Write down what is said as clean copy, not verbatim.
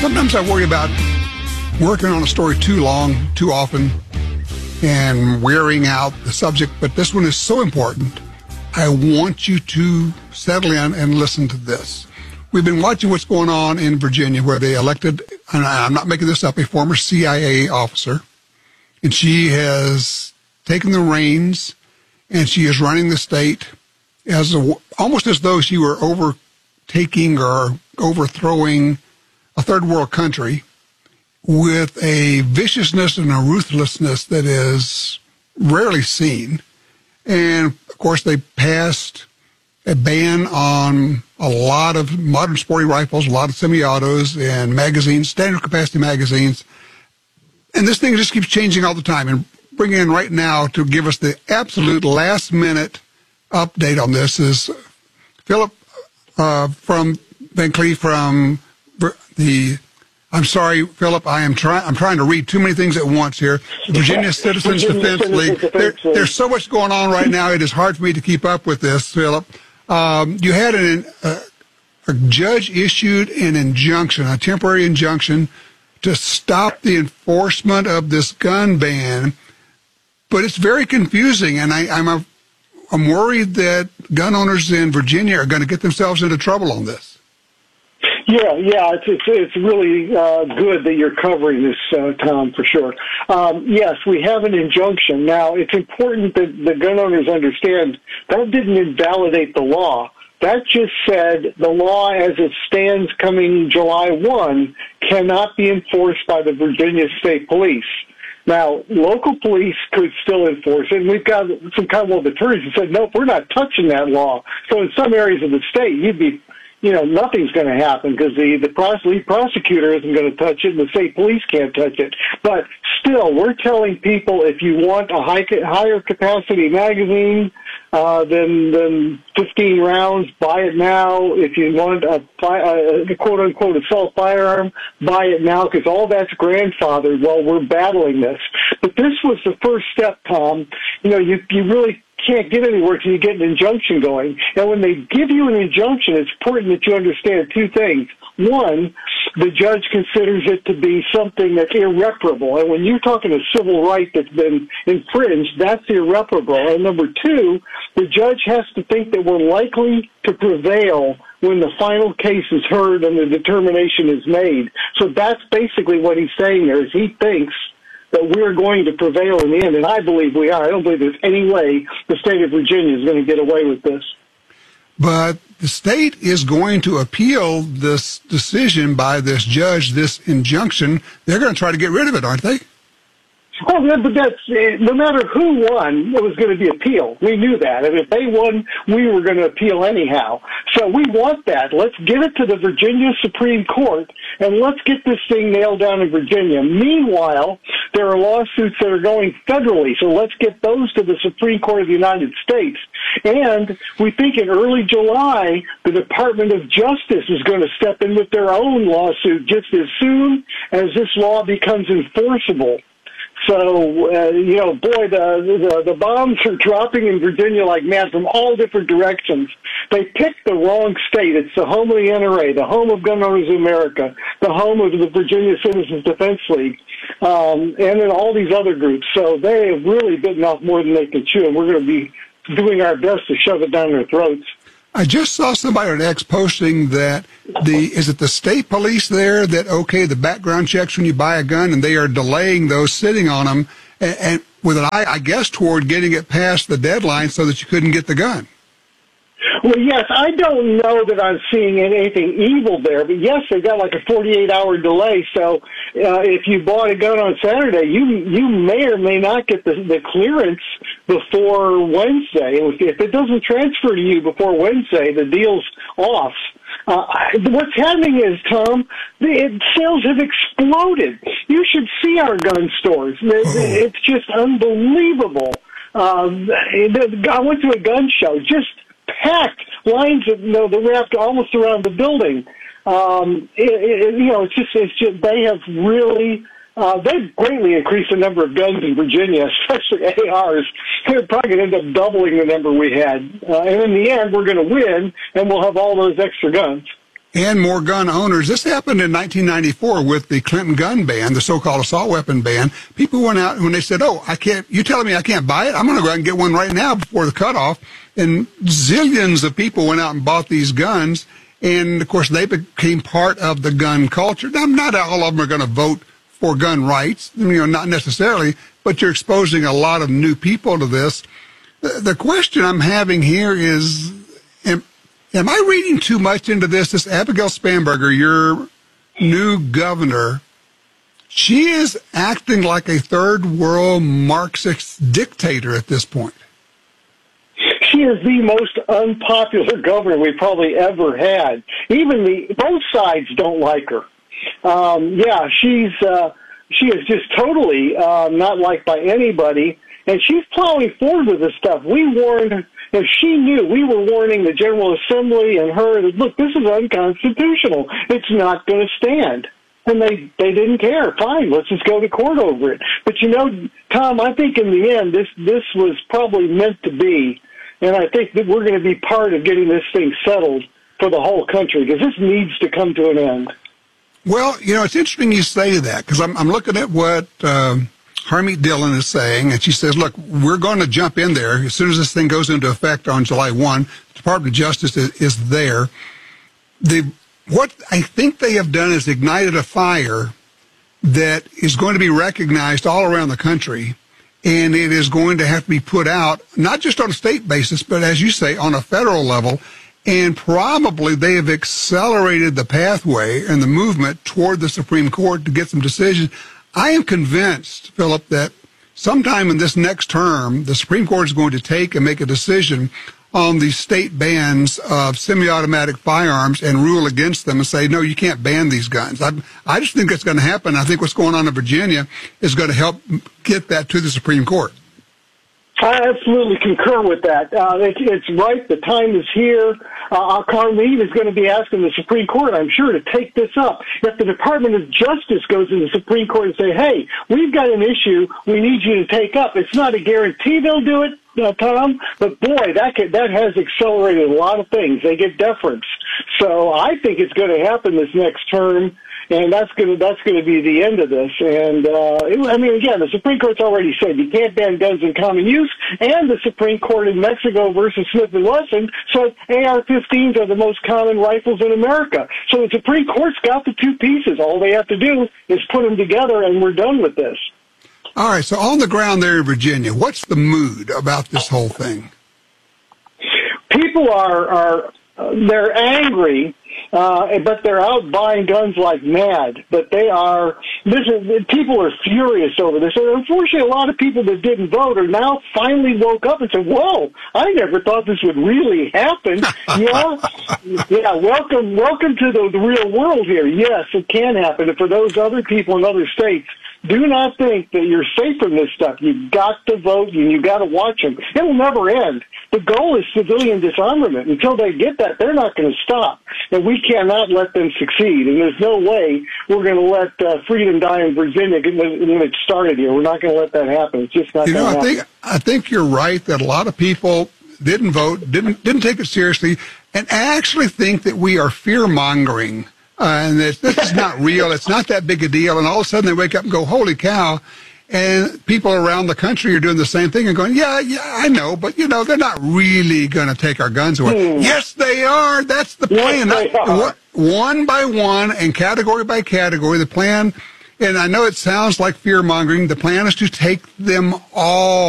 Sometimes I worry about working on a story too long, too often, and wearing out the subject, but this one is so important. I want you to settle in and listen to this. We've been watching what's going on in Virginia, where they elected, and I'm not making this up, a former CIA officer, and she has taken the reins, and she is running the state almost as though she were overtaking or overthrowing a third world country, with a viciousness and a ruthlessness that is rarely seen. And, of course, they passed a ban on a lot of modern sporting rifles, a lot of semi-autos and magazines, standard capacity magazines. And this thing just keeps changing all the time. And bringing in right now to give us the absolute last-minute update on this is Philip from Van Cleef from I'm sorry, Philip, I'm trying to read too many things at once here. Virginia Citizens Defense League. There's so much going on right now, it is hard for me to keep up with this, Philip. You had a judge issued an injunction, a temporary injunction, to stop the enforcement of this gun ban, but it's very confusing, and I'm worried that gun owners in Virginia are going to get themselves into trouble on this. Yeah, it's really good that you're covering this, Tom, for sure. Yes, we have an injunction. Now, it's important that the gun owners understand that didn't invalidate the law. That just said the law as it stands coming July 1 cannot be enforced by the Virginia State Police. Now, local police could still enforce it, and we've got some Commonwealth attorneys who said, nope, we're not touching that law. So in some areas of the state, nothing's going to happen because the lead prosecutor isn't going to touch it and the state police can't touch it. But still, we're telling people if you want a higher capacity magazine than 15 rounds, buy it now. If you want a quote-unquote assault firearm, buy it now because all that's grandfathered while we're battling this. But this was the first step, Tom. You really can't get anywhere till you get an injunction going. And when they give you an injunction, it's important that you understand two things. One, the judge considers it to be something that's irreparable. And when you're talking a civil right that's been infringed, that's irreparable. And number two, the judge has to think that we're likely to prevail when the final case is heard and the determination is made. So that's basically what he's saying there, is he thinks that we're going to prevail in the end, and I believe we are. I don't believe there's any way the state of Virginia is going to get away with this. But the state is going to appeal this decision by this judge, this injunction. They're going to try to get rid of it, aren't they? Oh, yeah, but that's no matter who won, it was going to be appealed. We knew that. And if they won, we were going to appeal anyhow. So we want that. Let's get it to the Virginia Supreme Court, and let's get this thing nailed down in Virginia. Meanwhile, there are lawsuits that are going federally, so let's get those to the Supreme Court of the United States. And we think in early July, the Department of Justice is going to step in with their own lawsuit just as soon as this law becomes enforceable. So, the bombs are dropping in Virginia like mad from all different directions. They picked the wrong state. It's the home of the NRA, the home of Gun Owners of America, the home of the Virginia Citizens Defense League, and then all these other groups. So they have really bitten off more than they can chew, and we're going to be doing our best to shove it down their throats. I just saw somebody on X posting that is it the state police there that okay the background checks when you buy a gun, and they are delaying those, sitting on them, and with an eye, I guess, toward getting it past the deadline so that you couldn't get the gun. Well, yes, I don't know that I'm seeing anything evil there, but yes, they got like a 48-hour delay. So if you bought a gun on Saturday, you may or may not get the clearance before Wednesday. If it doesn't transfer to you before Wednesday, the deal's off. What's happening is, Tom, sales have exploded. You should see our gun stores. It's just unbelievable. I went to a gun show, just packed lines that wrapped almost around the building. It's just they have really they've greatly increased the number of guns in Virginia, especially ARs. They're probably going to end up doubling the number we had. And in the end, we're going to win, and we'll have all those extra guns. and more gun owners. This happened in 1994 with the Clinton gun ban, the so-called assault weapon ban. People went out when they said, "Oh, I can't. You telling me I can't buy it? I'm going to go out and get one right now before the cutoff." And zillions of people went out and bought these guns, and of course they became part of the gun culture. Now, not all of them are going to vote for gun rights, not necessarily, but you're exposing a lot of new people to this. The question I'm having here is, am I reading too much into this? This Abigail Spanberger, your new governor, she is acting like a third world Marxist dictator at this point. She is the most unpopular governor we probably ever had. Even both sides don't like her. She is just totally not liked by anybody, and she's plowing forward with this stuff. We warned. If she knew, we were warning the General Assembly and her that, look, this is unconstitutional. It's not going to stand. And they didn't care. Fine, let's just go to court over it. But Tom, I think in the end, this was probably meant to be. And I think that we're going to be part of getting this thing settled for the whole country, because this needs to come to an end. Well, it's interesting you say that, because I'm looking at what Harmeet Dillon is saying, and she says, look, we're going to jump in there. As soon as this thing goes into effect on July 1, the Department of Justice is there. What I think they have done is ignited a fire that is going to be recognized all around the country, and it is going to have to be put out, not just on a state basis, but as you say, on a federal level. And probably they have accelerated the pathway and the movement toward the Supreme Court to get some decisions. I am convinced, Philip, that sometime in this next term, the Supreme Court is going to take and make a decision on the state bans of semi-automatic firearms and rule against them and say, no, you can't ban these guns. I just think that's going to happen. I think what's going on in Virginia is going to help get that to the Supreme Court. I absolutely concur with that. It's right. The time is here. Carlene is going to be asking the Supreme Court, I'm sure, to take this up. If the Department of Justice goes to the Supreme Court and say, hey, we've got an issue we need you to take up, it's not a guarantee they'll do it, Tom, but boy, that has accelerated a lot of things. They get deference. So I think it's going to happen this next term. And that's going to be the end of this. And again, the Supreme Court's already said you can't ban guns in common use, and the Supreme Court in Mexico versus Smith & Wesson said AR-15s are the most common rifles in America. So the Supreme Court's got the two pieces. All they have to do is put them together, and we're done with this. All right. So on the ground there in Virginia, what's the mood about this whole thing? People they're angry. But they're out buying guns like mad. But people are furious over this. And unfortunately, a lot of people that didn't vote are now finally woke up and said, whoa, I never thought this would really happen. Yeah, welcome to the real world here. Yes, it can happen. And for those other people in other states, do not think that you're safe from this stuff. You've got to vote and you've got to watch them. It will never end. The goal is civilian disarmament. Until they get that, they're not going to stop. And we cannot let them succeed. And there's no way we're going to let freedom die in Virginia when it started here. We're not going to let that happen. It's just not going to happen. I think you're right that a lot of people didn't vote, didn't take it seriously, and actually think that we are fear-mongering. And this is not real. It's not that big a deal. And all of a sudden they wake up and go, holy cow. And people around the country are doing the same thing and going, yeah, I know, but, they're not really going to take our guns away. Yes, they are. That's the plan. Yes, one by one and category by category, the plan, and I know it sounds like fear-mongering, the plan is to take them all